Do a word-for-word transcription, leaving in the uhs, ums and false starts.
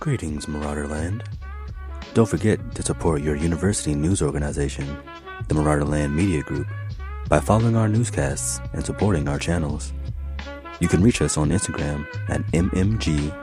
Greetings, Marauderland. Don't forget to support your university news organization, the Marauderland Media Group, by following our newscasts and supporting our channels. You can reach us on Instagram at M M G